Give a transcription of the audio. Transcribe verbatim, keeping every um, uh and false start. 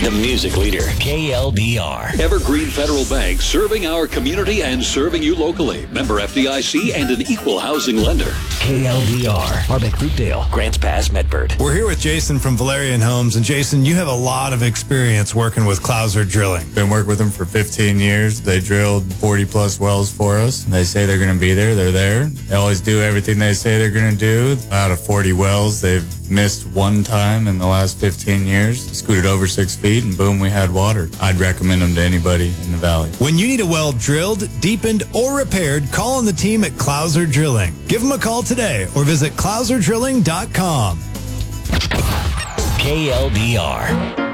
The music leader, K L D R. Evergreen Federal Bank, serving our community and serving you locally. Member F D I C and an equal housing lender. K L D R. Harbeck Fruitdale, Grants Pass, Medford. We're here with Jason from Valerian Homes. And Jason, you have a lot of experience working with Clouser Drilling. Been working with them for fifteen years. They drilled forty plus wells for us. They say they're going to be there. They're there. They always do everything they say they're going to do. Out of forty wells, they've missed one time in the last fifteen years. Scooted over six feet and boom, we had water. I'd recommend them to anybody in the valley. When you need a well drilled, deepened, or repaired, call on the team at Clouser Drilling. Give them a call today or visit clouser drilling dot com. K L D R.